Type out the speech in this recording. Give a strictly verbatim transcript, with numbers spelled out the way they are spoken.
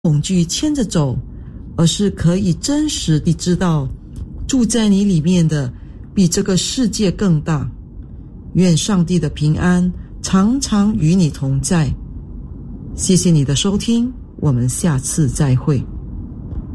恐惧牵着走，而是可以真实地知道住在你里面的比这个世界更大。愿上帝的平安常常与你同在。谢谢你的收听，我们下次再会。